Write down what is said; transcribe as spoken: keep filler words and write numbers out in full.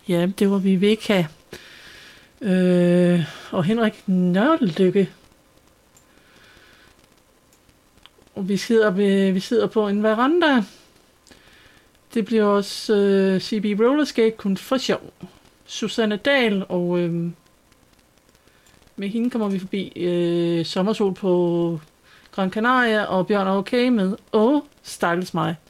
Ja, det var Viveka. Øh, og Henrik Nørlykke. Og vi sidder, ved, vi sidder på en veranda. Det bliver også øh, C B Rollerskate kun for sjov. Susanne Dahl, og øh, med hende kommer vi forbi øh, Sommersol på Gran Canaria, og Bjørn er okay med Åh, stakkels mig.